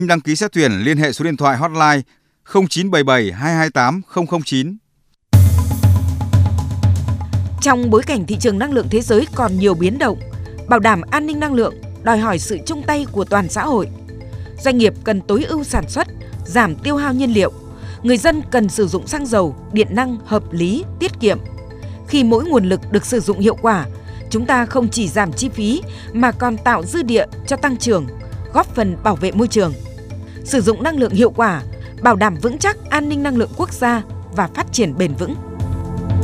Đăng ký xét tuyển liên hệ số điện thoại hotline 0977 228 009. Trong bối cảnh thị trường năng lượng thế giới còn nhiều biến động, bảo đảm an ninh năng lượng đòi hỏi sự chung tay của toàn xã hội. Doanh nghiệp cần tối ưu sản xuất, giảm tiêu hao nhiên liệu. Người dân cần sử dụng xăng dầu, điện năng hợp lý, tiết kiệm. Khi mỗi nguồn lực được sử dụng hiệu quả, chúng ta không chỉ giảm chi phí mà còn tạo dư địa cho tăng trưởng, góp phần bảo vệ môi trường. Sử dụng năng lượng hiệu quả, bảo đảm vững chắc an ninh năng lượng quốc gia và phát triển bền vững.